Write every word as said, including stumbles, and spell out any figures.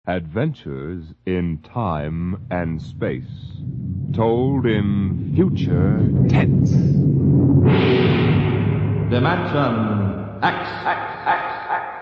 Adventures in Time and Space. Told in future tense. Dimension X. X.